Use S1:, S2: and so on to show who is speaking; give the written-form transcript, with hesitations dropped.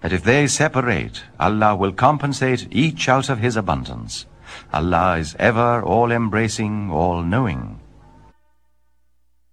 S1: that if they separate, Allah will compensate each out of His abundance. Allah is ever all-embracing, all-knowing.